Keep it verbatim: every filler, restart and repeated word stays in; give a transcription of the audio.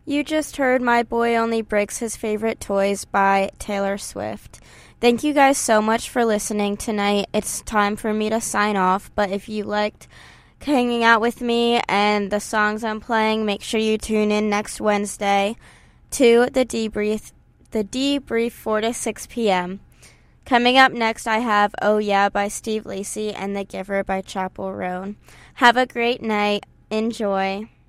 You just heard My Boy Only Breaks His Favorite Toys by Taylor Swift. Thank you guys so much for listening tonight. It's time for me to sign off, but if you liked hanging out with me and the songs I'm playing, make sure you tune in next Wednesday to the debrief, the debrief four to six p.m. Coming up next, I have Oh Yeah by Steve Lacy and The Giver by Chapel Roan. Have a great night. Enjoy.